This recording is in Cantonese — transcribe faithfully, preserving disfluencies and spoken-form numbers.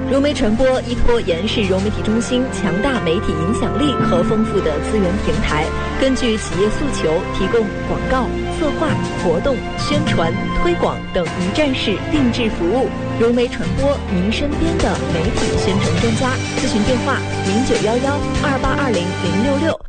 融媒传播依托延世融媒体中心强大媒体影响力和丰富的资源平台，根据企业诉求提供广告、策划、活动、宣传、推广等一站式定制服务。融媒传播，您身边的媒体宣传专家。咨询电话：零九幺幺二八二零零六六。